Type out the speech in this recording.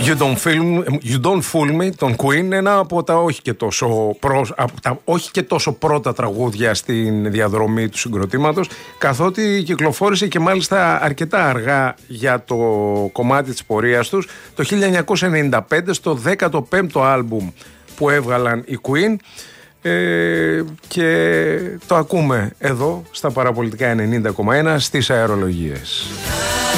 You Don't Fool Me, τον Queen, ένα από τα όχι και τόσο πρώτα τραγούδια στην διαδρομή του συγκροτήματος, καθότι κυκλοφόρησε και μάλιστα αρκετά αργά για το κομμάτι της πορείας τους, το 1995 στο 15ο άλμπουμ που έβγαλαν οι Queen, και το ακούμε εδώ στα Παραπολιτικά 90,1 στις αερολογίες.